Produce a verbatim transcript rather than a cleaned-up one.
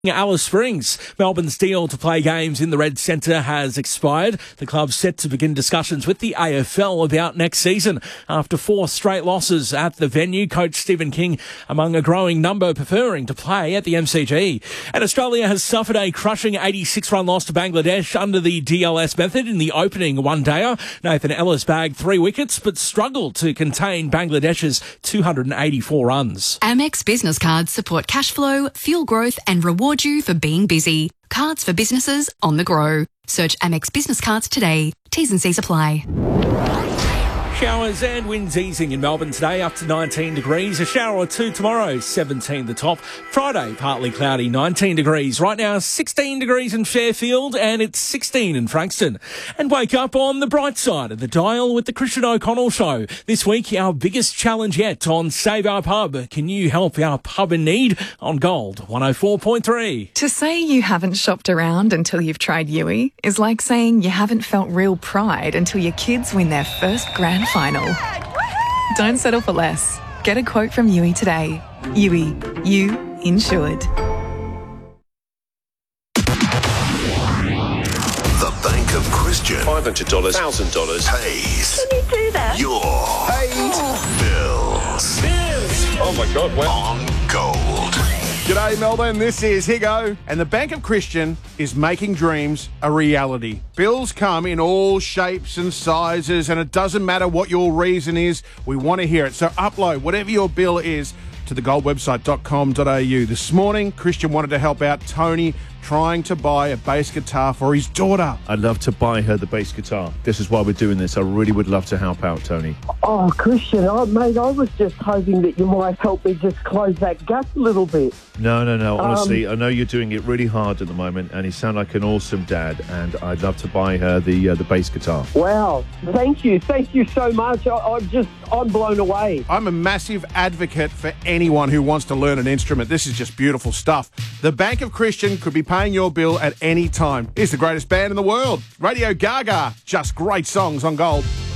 Alice Springs. Melbourne's deal to play games in the Red Centre has expired. The club's set to begin discussions with the A F L about next season. After four straight losses at the venue, coach Stephen King among a growing number preferring to play at the M C G. And Australia has suffered a crushing eighty-six run loss to Bangladesh under the D L S method in the opening one-dayer. Nathan Ellis bagged three wickets but struggled to contain Bangladesh's two hundred eighty-four runs. Amex Business Cards support cash flow, fuel growth and reward you for being busy. Cards for businesses on the go. Search Amex Business Cards today. T's and C's apply. Showers and winds easing in Melbourne today, up to nineteen degrees. A shower or two tomorrow, seventeen the top. Friday, partly cloudy, nineteen degrees. Right now, sixteen degrees in Fairfield and it's sixteen in Frankston. And wake up on the bright side of the dial with the Christian O'Connell Show. This week, our biggest challenge yet on Save Our Pub. Can you help our pub in need? On Gold one oh four point three. To say you haven't shopped around until you've tried Yui is like saying you haven't felt real pride until your kids win their first grand final. Don't settle for less. Get a quote from Yui today. Yui, you insured. The Bank of Christian. five hundred dollars, one thousand dollars. Pays. Can you do that? Your paid bills. Bills. Oh my God, wow. On Gold. G'day Melbourne, this is Higo, and the Bank of Christian is making dreams a reality. Bills come in all shapes and sizes, and it doesn't matter what your reason is, we want to hear it. So upload whatever your bill is to the gold website dot com dot a u. This morning, Christian wanted to help out Tony trying to buy a bass guitar for his daughter. I'd love to buy her the bass guitar. This is why we're doing this. I really would love to help out, Tony. Oh, Christian, oh, mate, I was just hoping that you might help me just close that gap a little bit. No, no, no. Honestly, Um, I know you're doing it really hard at the moment, and you sound like an awesome dad, and I'd love to buy her the uh, the bass guitar. Wow, thank you, thank you so much. I, I'm just, I'm blown away. I'm a massive advocate for anyone who wants to learn an instrument. This is just beautiful stuff. The Bank of Christian could be paying your bill at any time. It's the greatest band in the world. Radio Gaga, just great songs on Gold.